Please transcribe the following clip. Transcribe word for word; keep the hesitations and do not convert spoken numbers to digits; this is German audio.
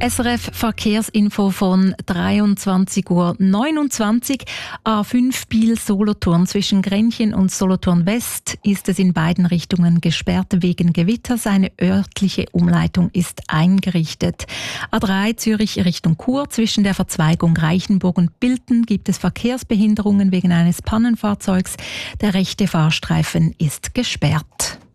S R F Verkehrsinfo von dreiundzwanzig Uhr neunundzwanzig. A fünf Biel-Solothurn zwischen Grenchen und Solothurn West ist es in beiden Richtungen gesperrt wegen Gewitters. Eine örtliche Umleitung ist eingerichtet. A drei Zürich Richtung Chur zwischen der Verzweigung Reichenburg und Bilten gibt es Verkehrsbehinderungen wegen eines Pannenfahrzeugs. Der rechte Fahrstreifen ist gesperrt.